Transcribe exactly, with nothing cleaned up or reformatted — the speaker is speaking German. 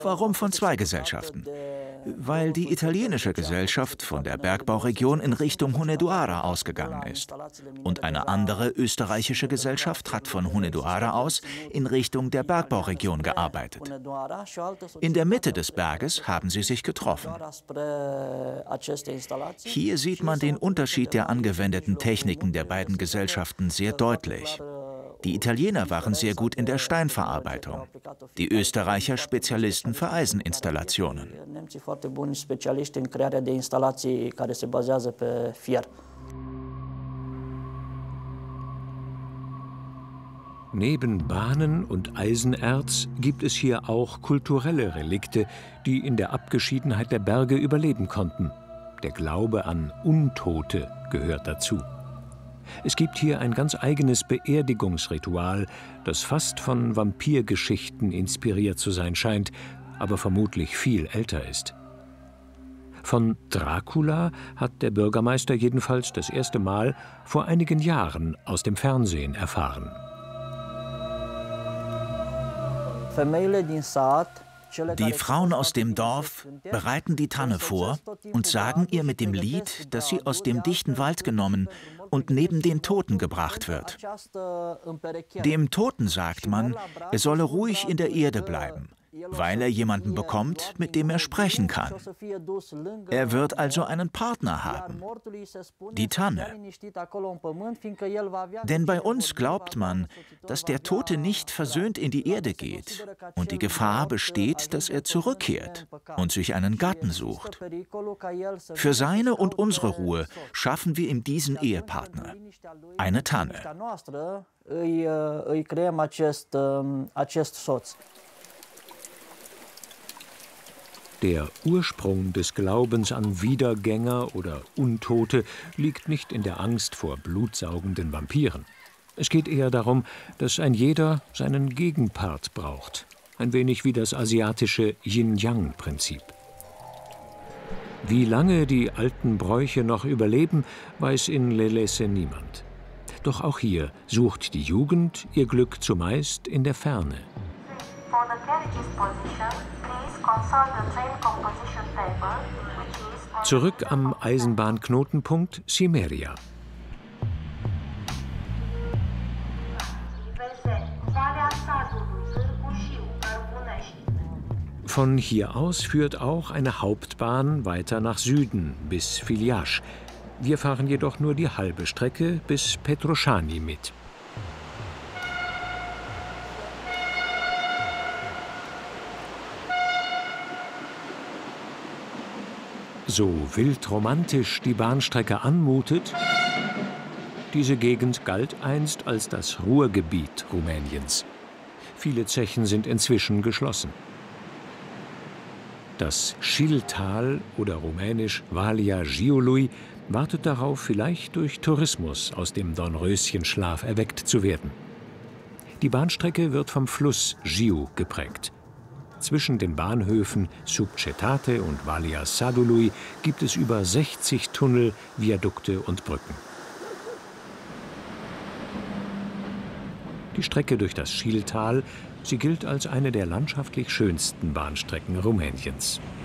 Warum von zwei Gesellschaften? Weil die italienische Gesellschaft von der Bergbauregion in Richtung Hunedoara ausgegangen ist. Und eine andere österreichische Gesellschaft hat von Hunedoara aus in Richtung der Bergbauregion gearbeitet. In der Mitte des Berges haben sie sich getroffen. Hier sieht man den Unterschied der angewendeten Techniken der beiden Gesellschaften sehr deutlich. Die Italiener waren sehr gut in der Steinverarbeitung, die Österreicher Spezialisten für Eiseninstallationen. Neben Bahnen und Eisenerz gibt es hier auch kulturelle Relikte, die in der Abgeschiedenheit der Berge überleben konnten. Der Glaube an Untote gehört dazu. Es gibt hier ein ganz eigenes Beerdigungsritual, das fast von Vampirgeschichten inspiriert zu sein scheint, aber vermutlich viel älter ist. Von Dracula hat der Bürgermeister jedenfalls das erste Mal vor einigen Jahren aus dem Fernsehen erfahren. Die Frauen aus dem Dorf bereiten die Tanne vor und sagen ihr mit dem Lied, dass sie aus dem dichten Wald genommen und neben den Toten gebracht wird. Dem Toten sagt man, er solle ruhig in der Erde bleiben, weil er jemanden bekommt, mit dem er sprechen kann. Er wird also einen Partner haben, die Tanne. Denn bei uns glaubt man, dass der Tote nicht versöhnt in die Erde geht und die Gefahr besteht, dass er zurückkehrt und sich einen Gatten sucht. Für seine und unsere Ruhe schaffen wir ihm diesen Ehepartner, eine Tanne. Der Ursprung des Glaubens an Wiedergänger oder Untote liegt nicht in der Angst vor blutsaugenden Vampiren. Es geht eher darum, dass ein jeder seinen Gegenpart braucht. Ein wenig wie das asiatische Yin-Yang-Prinzip. Wie lange die alten Bräuche noch überleben, weiß in Lelese niemand. Doch auch hier sucht die Jugend ihr Glück zumeist in der Ferne. Zurück am Eisenbahnknotenpunkt Simeria. Von hier aus führt auch eine Hauptbahn weiter nach Süden bis Filiaș. Wir fahren jedoch nur die halbe Strecke bis Petroșani mit. So wild romantisch die Bahnstrecke anmutet, diese Gegend galt einst als das Ruhrgebiet Rumäniens. Viele Zechen sind inzwischen geschlossen. Das Schiltal oder rumänisch Valea Giului wartet darauf, vielleicht durch Tourismus aus dem Dornröschenschlaf erweckt zu werden. Die Bahnstrecke wird vom Fluss Jiu geprägt. Zwischen den Bahnhöfen Subcetate und Valea Sadului gibt es über sechzig Tunnel, Viadukte und Brücken. Die Strecke durch das Schiltal, sie gilt als eine der landschaftlich schönsten Bahnstrecken Rumäniens.